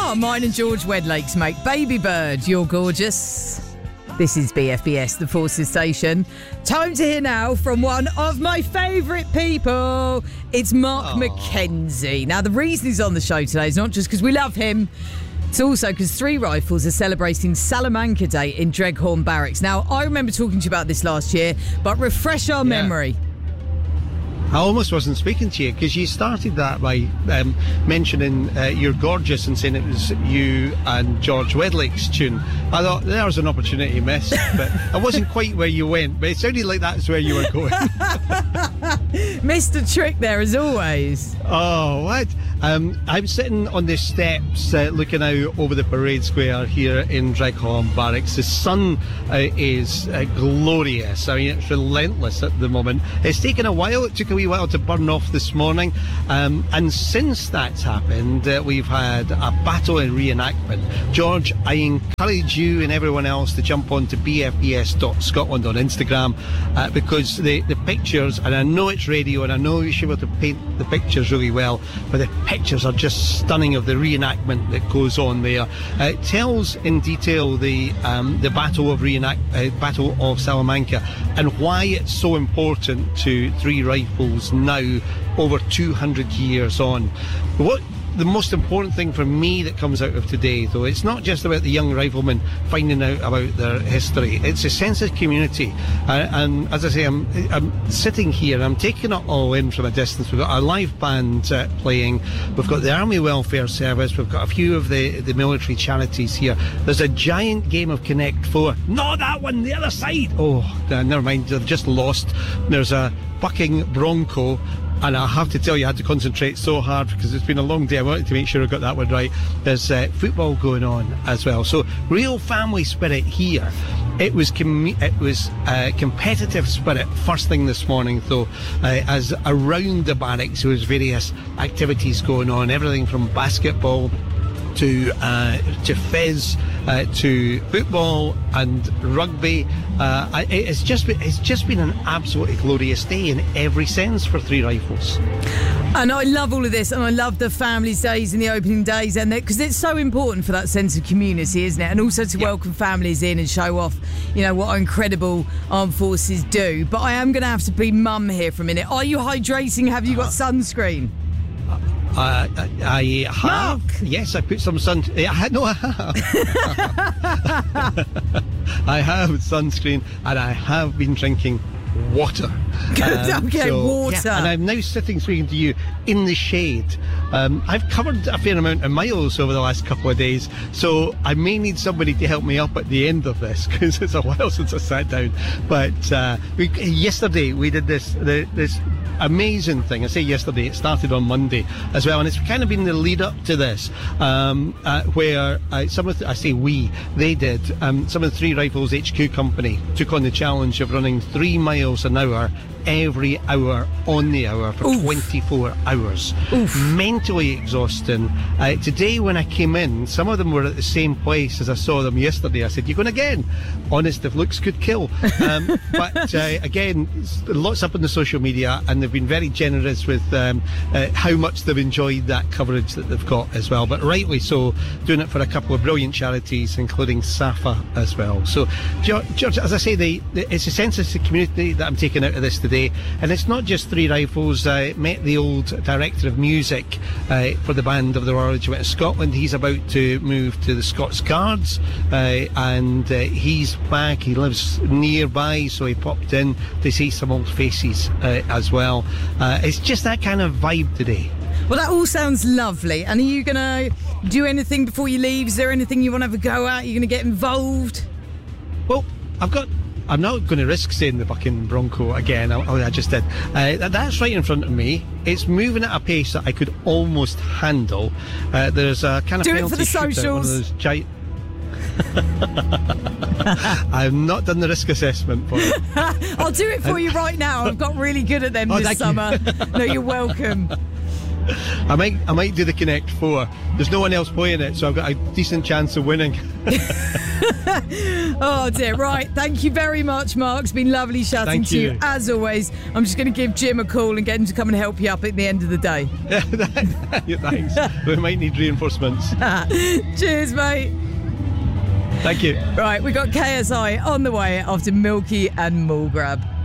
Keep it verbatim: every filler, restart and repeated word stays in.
Oh, mine and George Wedlake's, mate. Baby Bird, you're gorgeous. This is B F B S, the Forces Station. Time to hear now from one of my favourite people. It's Mark Aww. McKenzie. Now, the reason he's on the show today is not just because we love him. It's also because Three Rifles are celebrating Salamanca Day in Dreghorn Barracks. Now, I remember talking to you about this last year, but refresh our yeah. memory. I almost wasn't speaking to you because you started that by um, mentioning uh, You're Gorgeous and saying it was you and George Wedlake's tune. I thought there was an opportunity missed, but I wasn't quite where you went, but it sounded like that's where you were going. Missed a trick there as always. Oh, what? Um, I'm sitting on the steps uh, looking out over the parade square here in Dreghorn Barracks. The sun uh, is uh, glorious. I mean, it's relentless at the moment. It's taken a while. It took a wee while to burn off this morning. Um, and since that's happened, uh, we've had a battle and reenactment. George, I encourage you and everyone else to jump on to b f b s dot scotland on Instagram uh, because the, the pictures, and I know it's radio and I know you should be able to paint the pictures really well, but the pictures are just stunning of the reenactment that goes on there. Uh, it tells in detail the um, the Battle of Reenact uh, Battle of Salamanca and why it's so important to Three Rifles now, over two hundred years on. What the most important thing for me that comes out of today, though, it's not just about the young riflemen finding out about their history. It's a sense of community. Uh, and as I say, I'm, I'm sitting here and I'm taking it all in from a distance. We've got a live band uh, playing. We've got the Army Welfare Service. We've got a few of the, the military charities here. There's a giant game of Connect Four. Not that one, the other side. Oh, uh, never mind. I've just lost. There's a bucking bronco. And I have to tell you, I had to concentrate so hard because it's been a long day. I wanted to make sure I got that one right. There's uh, football going on as well. So real family spirit here. It was com- it was uh, competitive spirit first thing this morning, though, uh, as around the barracks there was various activities going on, everything from basketball to uh, to fizz, uh, to football and rugby. Uh, it's just been, it's just been an absolutely glorious day in every sense for Three Rifles. And I love all of this, and I love the families' days and the opening days, and because it's so important for that sense of community, isn't it? And also to yep. welcome families in and show off, you know, what incredible armed forces do. But I am going to have to be mum here for a minute. Are you hydrating? Have you got uh, sunscreen? Uh, I, I have. Mark. Yes, I put some sun. I, no, I have. I have sunscreen, and I have been drinking water. Um, okay, so, water. And I'm now sitting speaking to you in the shade. Um, I've covered a fair amount of miles over the last couple of days, so I may need somebody to help me up at the end of this because it's a while since I sat down. But uh, we, yesterday we did this the, this amazing thing. I say yesterday, it started on Monday as well, and it's kind of been the lead up to this, um, uh, where uh, some of the, I say we, they did. Um, some of the Three Rifles H Q company took on the challenge of running three miles an hour every hour on the hour for Oof. twenty-four hours. Oof. Mentally exhausting. Uh, today when I came in, some of them were at the same place as I saw them yesterday. I said, "You're going again?" Honest, if looks could kill. Um, but uh, again, lots up on the social media, and they've been very generous with um, uh, how much they've enjoyed that coverage that they've got as well. But rightly so, doing it for a couple of brilliant charities, including SAFA as well. So, George, as I say, the, the, it's a sense of the community that I'm taking out of this today. And it's not just Three Rifles. I met the old director of music uh, for the Band of the Royal Regiment of Scotland. He's about to move to the Scots Guards, uh, and uh, he's back. He lives nearby, so he popped in to see some old faces uh, as well. Uh, it's just that kind of vibe today. Well, that all sounds lovely. And are you going to do anything before you leave? Is there anything you want to have a go at? Are you going to get involved? Well, I've got... I'm not going to risk saying the bucking bronco again. I, I just did. Uh, that's right in front of me. It's moving at a pace that I could almost handle. Uh, there's a kind of do penalty it for the socials. Gi- I've not done the risk assessment for it. I'll do it for you right now. I've got really good at them oh, this summer. You. No, you're welcome. I might, I might do the Connect Four. There's no one else playing it, so I've got a decent chance of winning. Oh dear, right. Thank you very much, Mark. It's been lovely chatting Thank to you. you. As always. I'm just going to give Jim a call and get him to come and help you up at the end of the day. Thanks. We might need reinforcements. Cheers, mate. Thank you. Right, we got K S I on the way after Milky and Mall Grab.